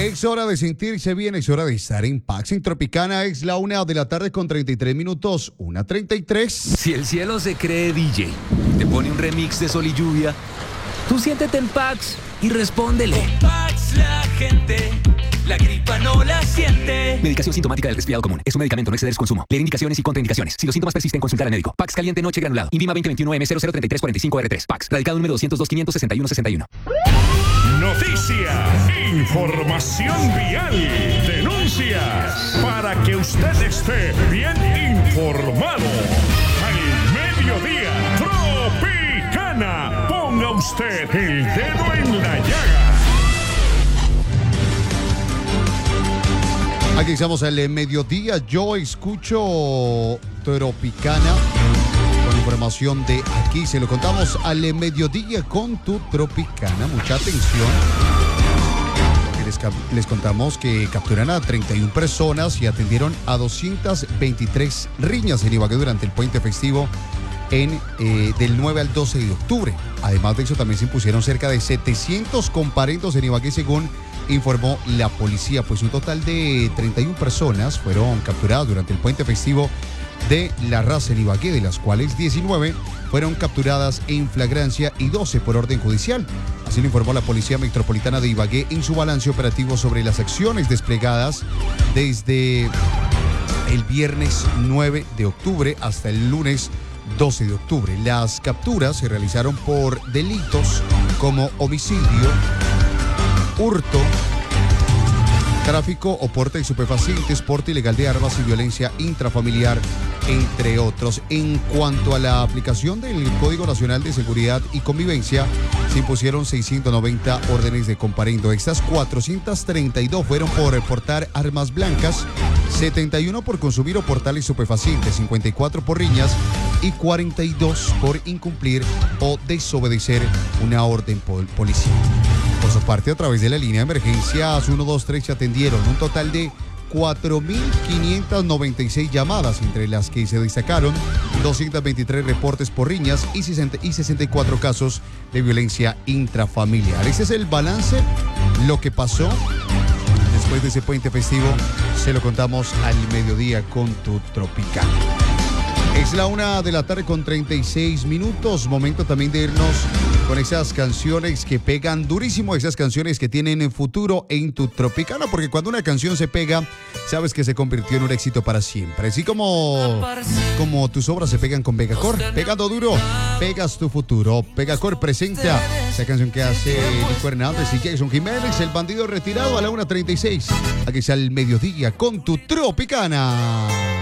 Es hora de sentirse bien, es hora de estar en Pax. En Tropicana es la 1:33 PM, 1:33. Si el cielo se cree DJ, te pone un remix de Sol y Lluvia, tú siéntete en Pax y respóndele. Con Pax la gente, la gripa no la siente. Medicación sintomática del resfriado común. Es un medicamento, no exceder su consumo. Leer indicaciones y contraindicaciones. Si los síntomas persisten, consultar al médico. Pax caliente noche granulado. Invima 2021M003345R3. Pax. Radicado número 202-561-61. Noticias, información vial, denuncias, para que usted esté bien informado. Al mediodía, Tropicana. Ponga usted el dedo en la llaga. Aquí estamos al mediodía. Yo escucho Tropicana con información de aquí. Se lo contamos al mediodía con tu Tropicana. Mucha atención. Les contamos que capturan a 31 personas y atendieron a 223 riñas en Ibagué durante el puente festivo del 9 al 12 de octubre. Además de eso, también se impusieron cerca de 700 comparendos en Ibagué, según informó la policía. Pues un total de 31 personas fueron capturadas durante el puente festivo de la raza en Ibagué, de las cuales 19 fueron capturadas en flagrancia y 12 por orden judicial. Así lo informó la Policía Metropolitana de Ibagué en su balance operativo sobre las acciones desplegadas desde el viernes 9 de octubre hasta el lunes 12 de octubre. Las capturas se realizaron por delitos como homicidio, hurto, tráfico o porte de estupefacientes, porte ilegal de armas y violencia intrafamiliar, entre otros. En cuanto a la aplicación del Código Nacional de Seguridad y Convivencia, se impusieron 690 órdenes de comparendo. Estas 432 fueron por portar armas blancas, 71 por consumir o portar estupefacientes, 54 por riñas y 42 por incumplir o desobedecer una orden policial. Por su parte, a través de la línea de emergencias 123 se atendieron un total de 4.596 llamadas, entre las que se destacaron 223 reportes por riñas y 64 casos de violencia intrafamiliar. Ese es el balance, lo que pasó después de ese puente festivo. Se lo contamos al mediodía con tu Tropical. Es la 1:36 PM. Momento también de irnos con esas canciones que pegan durísimo, esas canciones que tienen futuro en tu Tropicana, porque cuando una canción se pega, sabes que se convirtió en un éxito para siempre. Así como tus obras se pegan con Pegacor, pegando duro, pegas tu futuro. Pegacor presenta esa canción que hace Nico Hernández y Jason Jiménez, El Bandido Retirado, a la 1:36. Aquí está el mediodía con tu Tropicana.